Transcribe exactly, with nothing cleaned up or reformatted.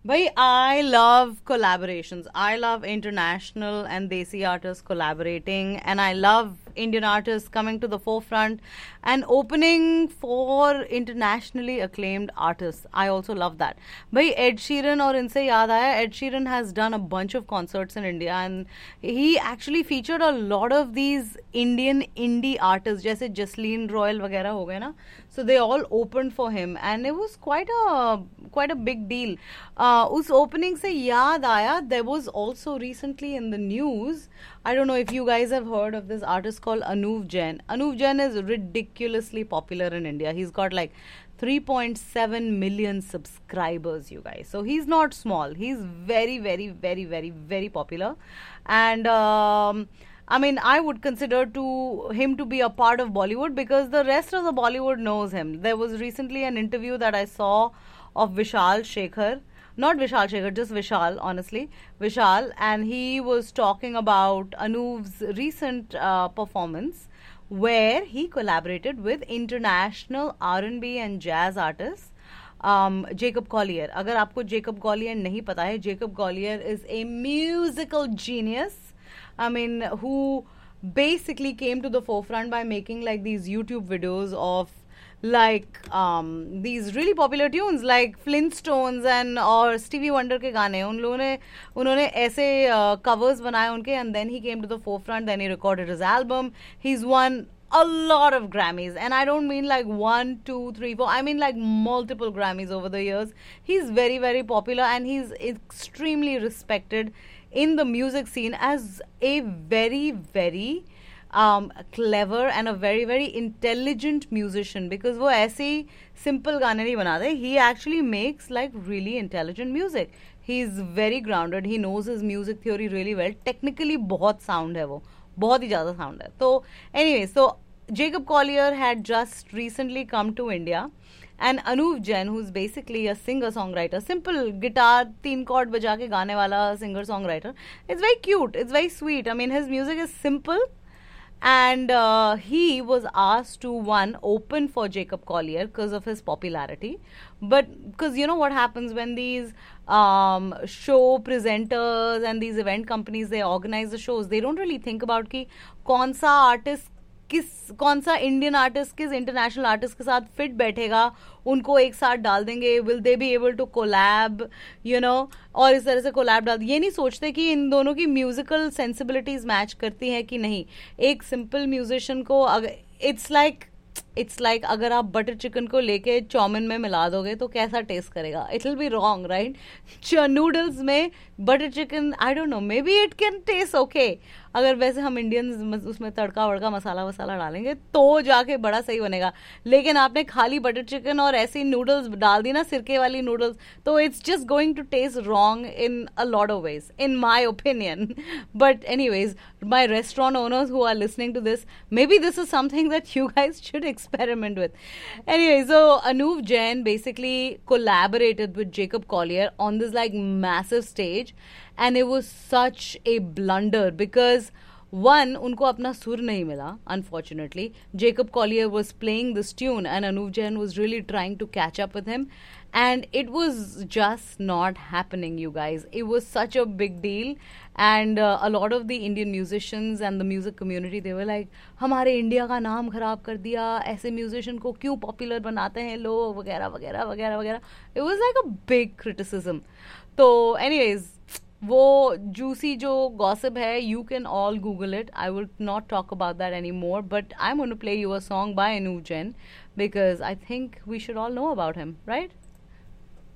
Bhai, I love collaborations. I love international and desi artists collaborating, and I love Indian artists coming to the forefront and opening for internationally acclaimed artists. I also love that. Bhai, Ed Sheeran और इनसे याद आया, Ed Sheeran has done a bunch of concerts in India, and he actually featured a lot of these Indian indie artists, जैसे Jasleen Royal वगैरह हो गए ना. So they all opened for him, and it was quite a quite a big deal. Uh, उस opening से याद आया, there was also recently in the news. I don't know if you guys have heard of this artist called Anuv Jain. Anuv Jain is ridiculously popular in India. He's got like three point seven million subscribers, you guys. So he's not small. He's very, very, very, very, very popular. And um, I mean, I would consider to him to be a part of Bollywood because the rest of the Bollywood knows him. There was recently an interview that I saw of Vishal Shekhar. Not Vishal Shekhar, just Vishal, honestly. Vishal. And he was talking about Anuv's recent uh, performance where he collaborated with international R and B and jazz artists. Um, Jacob Collier. अगर आपको Jacob Collier नहीं पता है, Jacob Collier is a musical genius. I mean, who basically came to the forefront by making like these YouTube videos of like um, these really popular tunes like Flintstones and or Stevie Wonder के गाने. उन लोगों ने उन्होंने ऐसे uh, covers बनाए उनके, and then he came to the forefront. Then he recorded his album. He's won a lot of Grammys, and I don't mean like one, two, three, four. I mean like multiple Grammys over the years. He's very, very popular, and he's extremely respected in the music scene as a very, very um, clever and a very, very intelligent musician, because वो ऐसे ही simple गाने नहीं बनाते. He actually makes like really intelligent music. He's very grounded. He knows his music theory really well. Technically बहुत sound है वो, बहुत ही ज़्यादा sound है. So anyway, so Jacob Collier had just recently come to India. And Anuv Jain, who's basically a singer-songwriter, simple guitar, teen chord बजा के गाने वाला singer-songwriter. It's very cute. It's very sweet. I mean, his music is simple. And uh, he was asked to, one, open for Jacob Collier because of his popularity. But because you know what happens when these um, show presenters and these event companies, they organize the shows, they don't really think about कि कौन सा artist किस कौन सा Indian artist किस international artist के साथ fit बैठेगा, उनको एक साथ डाल देंगे, will they be able to collab, you know, और इस तरह से कोलैब डाल, ये नहीं सोचते कि इन दोनों की म्यूजिकल सेंसिबिलिटीज मैच करती हैं कि नहीं. एक सिंपल म्यूजिशियन को अगर इट्स लाइक इट्स लाइक अगर आप बटर चिकन को लेके चाउमिन में मिला दोगे तो कैसा टेस्ट करेगा? It will be wrong, right? Noodles में butter chicken, I don't know, may be it can test okay. अगर वैसे हम इंडियंस उसमें तड़का वड़का मसाला वसाला डालेंगे तो जाके बड़ा सही बनेगा. लेकिन आपने खाली बटर चिकन और ऐसी नूडल्स डाल दी ना, सिरके वाली नूडल्स, तो it's just going to test wrong in a lot of ways, in my opinion. But anyways, my restaurant owners who are listening to this, maybe this is something that you guys should experiment with. Anyway, so Anuv Jain basically collaborated with Jacob Collier on this like massive stage, and it was such a blunder because one, उनको अपना सुर नहीं मिला, unfortunately. Jacob Collier was playing this tune and Anuv Jain was really trying to catch up with him, and it was just not happening, you guys. It was such a big deal, and uh, a lot of the Indian musicians and the music community, they were like, हमारे India का नाम खराब कर दिया, ऐसे musician को क्यों popular बनाते हैं लोग, वगैरह वगैरह वगैरह वगैरह. It was like a big criticism. तो anyways, वो juicy जो gossip है, you can all Google it. I will not talk about that anymore, but I'm going to play you a song by Anuv Jain because I think we should all know about him, right?